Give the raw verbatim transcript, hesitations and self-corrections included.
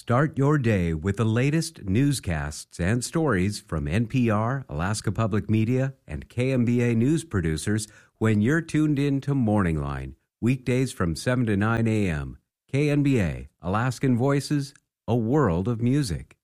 Start your day with the latest newscasts and stories from N P R, Alaska Public Media, and K M B A news producers when you're tuned in to Morning Line, weekdays from seven to nine a.m. K M B A, Alaskan Voices, a world of music.